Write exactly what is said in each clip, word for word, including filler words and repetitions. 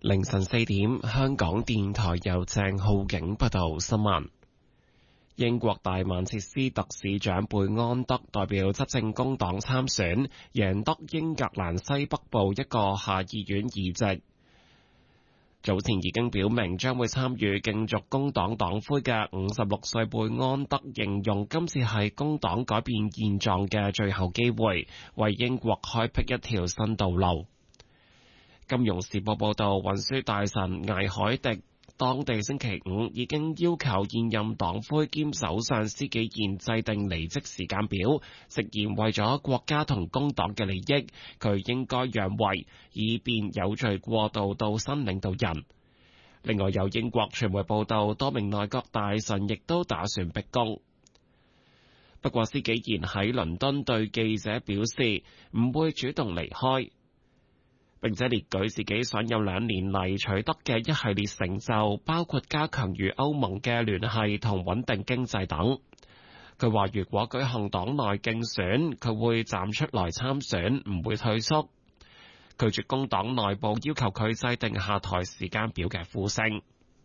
凌晨四點，香港電台由鄭浩景報道新聞。英國大曼徹斯特市長貝安德代表執政工黨參選，贏得英格蘭西北部一個下議院議席。早前已經表明將會參與競逐工黨黨魁嘅五十六歲貝安德形容今次係工黨改變現狀嘅最後機會，為英國開闢一條新道路。金融時報報道，運輸大臣艾海迪當地星期五已經要求現任黨魁兼首相施紀賢制定離職時間表，直言為咗國家同工黨嘅利益，佢應該讓位，以便有序過渡到新領導人。另外有英國傳媒報道，多名內閣大臣亦都打算逼宮。不過施紀賢喺倫敦對記者表示唔會主動離開，並且列舉自己上任兩年嚟取得嘅一系列成就，包括加強與歐盟嘅聯繫同穩定經濟等。佢話如果舉行黨內競選，佢會站出來參選，唔會退縮。拒絕工黨內部要求佢制定下台時間表嘅呼聲。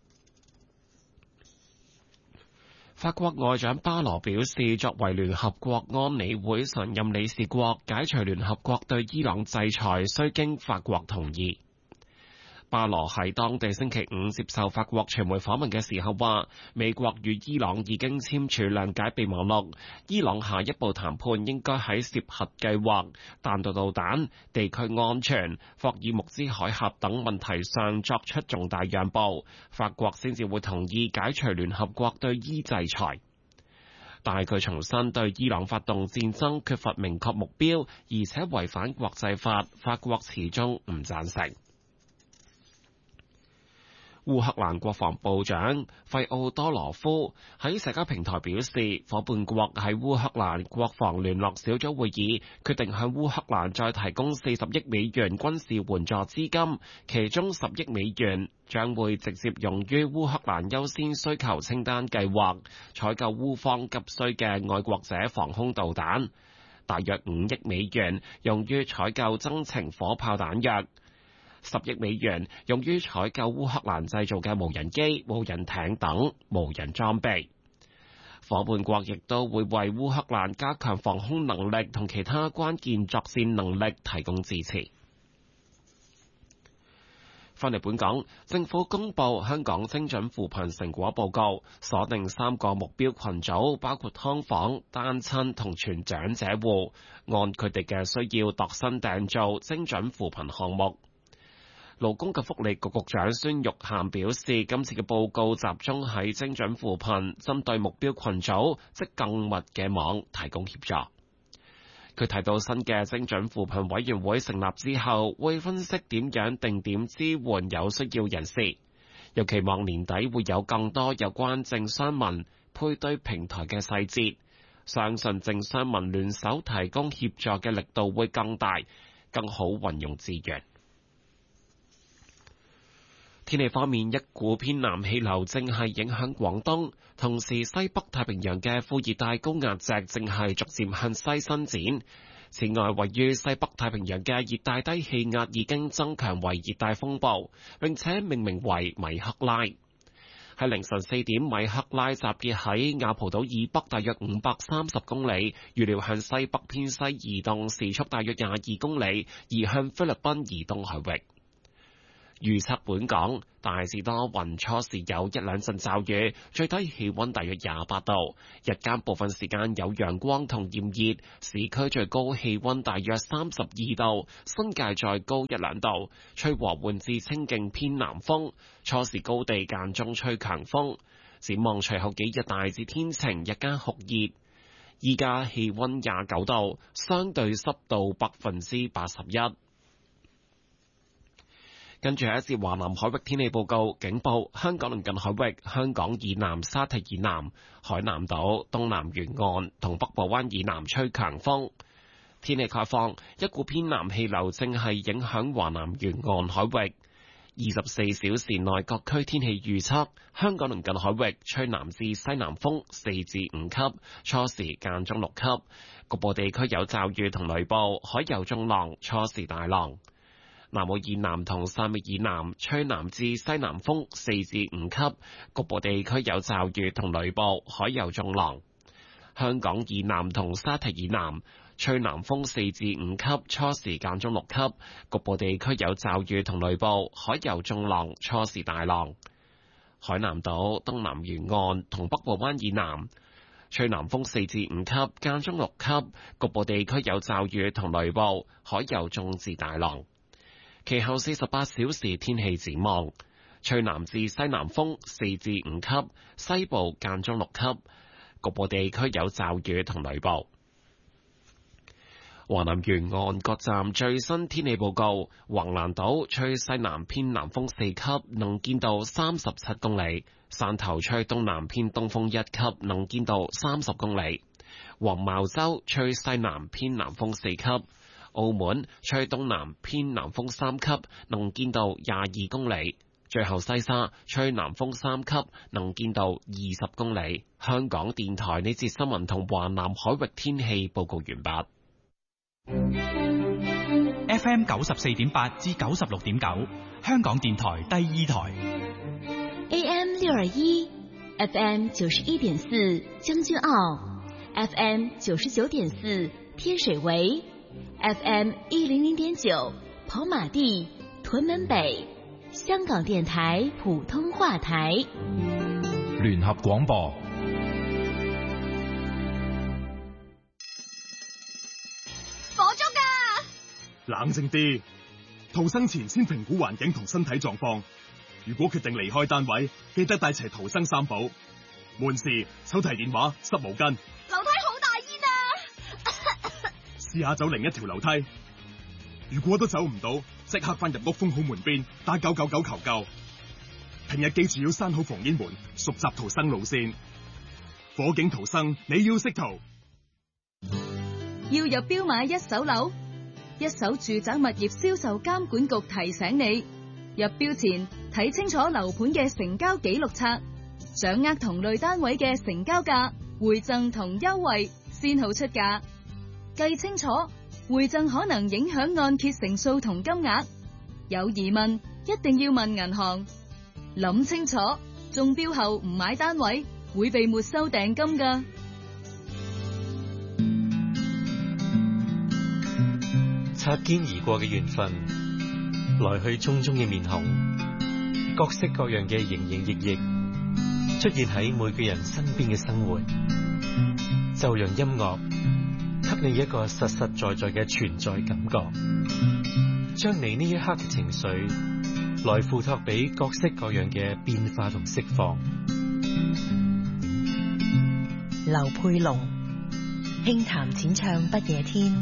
法國外長巴羅表示，作為聯合國安理會常任理事國，解除聯合國對伊朗制裁需經法國同意。巴羅喺當地星期五接受法國傳媒訪問嘅時候話，美國與伊朗已經簽署諒解備忘錄，伊朗下一步談判應該喺涉核計劃、彈道導彈、地區安全、霍爾木茲海峽等問題上作出重大讓步，法國先至會同意解除聯合國對伊制裁。但係佢重申對伊朗發動戰爭缺乏明確目標，而且違反國際法，法國始終唔贊成。烏克蘭國防部長費奧多羅夫喺社交平台表示，夥伴國喺烏克蘭國防聯絡小組會議決定向烏克蘭再提供四十億美元軍事援助資金，其中十億美元將會直接用於烏克蘭優先需求清單計劃，採購烏方急需嘅愛國者防空導彈，大約五億美元用於採購增程火炮彈藥，十億美元用於採購烏克蘭製造嘅無人機、無人艇等無人裝備。夥伴國亦都會為烏克蘭加強防空能力同其他關鍵作戰能力提供支持。返嚟本港，政府公布香港精準扶貧成果報告，鎖定三個目標群組，包括劏房、單親同全長者戶，按佢哋嘅需要度身訂造精準扶貧項目。勞工及福利局局長孫玉菡表示，今次嘅報告集中喺精準扶貧，針對目標群組，即更密嘅網提供協助。佢提到新嘅精準扶貧委員會成立之後，會分析點樣定點支援有需要人士，又期望年底會有更多有關政商民配對平台嘅細節，相信政商民聯手提供協助嘅力度會更大，更好運用資源。天氣方面，一股偏南氣流正係影響廣東，同時西北太平洋嘅副熱帶高壓脊正係逐漸向西伸展。此外，位於西北太平洋嘅熱帶低氣壓已經增強為熱帶風暴，並且命名為米克拉。喺凌晨四點，米克拉集結喺亞蒲島以北大約五百三十公里，預料向西北偏西移動，時速大約廿二公里，移向菲律賓以東海域。預測本港大致多雲，初時有一兩陣驟雨，最低氣溫大約廿八度，日間部分時間有陽光同炎熱，市區最高氣溫大約三十二度，新界再高一兩度，吹和緩至清勁偏南風，初時高地間中吹強風。展望隨後幾日大致天晴，日間酷熱，依家氣溫廿九度，相對濕度百分之八十一。跟住係一節華南海域天氣報告，警報香港鄰近海域、香港以南沙堤以南、海南島東南沿岸同北部灣以南吹強風。天氣概況，一股偏南氣流正係影響華南沿岸海域。二十四小時內各區天氣預測，香港鄰近海域吹南至西南風四至五級，初時間中六級，局部地區有驟雨同雷暴，海有中浪，初時大浪。 南澳以南同汕尾以南吹南至西南風四至五級，局部地區有驟雨同雷暴，海有中浪。香港以南同沙堤以南吹南風四至五級，初時間中六級，局部地區有驟雨同雷暴，海有中浪，初時大浪。海南島東南沿岸同北部灣以南吹南風四至五級，間中六級，局部地區有驟雨同雷暴，海有中至大浪。其後四十八小時天氣展望，吹南至西南風四至五級，西部間中六級，局部地區有驟雨同雷暴。華南沿岸各站最新天氣報告：橫瀾島吹西南偏南風四級，能見度三十七公里；汕頭吹東南偏東風一級，能見度三十公里；黃茅洲吹西南偏南風四級；澳門吹東南偏南風三級，能見度廿二公里；最後西沙吹南風三級，能見度二十公里。香港電台呢節新聞同華南海域天氣報告完畢。 F M 九十四點八至九十六點九，香港電台第二台。 A M 六二一 ，F M 九十一點四將軍澳 ，F M 九十九點四天水圍 ，F M 一零零點九跑馬地屯門北，香港電台普通話台。 聯合廣播。 冷靜啲，逃生前先評估環境同身體狀況。如果決定離開單位，記得帶齊逃生三寶：門匙、手提電話、濕毛巾。 樓梯好大煙啊！ 試下走另一條樓梯。如果都走唔到，即刻翻入屋封好門邊，打九九九求救。平日記住要閂好防煙門，熟習逃生路線。火警逃生，你要識逃。 要入標買一手樓？一手住宅物業銷售監管局提醒你，入標前睇清楚樓盤嘅成交記錄冊，掌握同類單位嘅成交價、回贈同優惠，先好出價。計清楚，回贈可能影響按揭成數同金額。有疑問，一定要問銀行。諗清楚，中標後唔買單位，會被沒收訂金㗎。 擦肩而過嘅緣分，來去匆匆嘅面孔，各式各樣嘅營營役役，出現喺每個人身邊嘅生活，就讓音樂給你一個實實在在嘅存在感覺，將你呢一刻嘅情緒來付託俾各式各樣嘅變化同釋放。 劉佩龍輕談淺唱不夜天。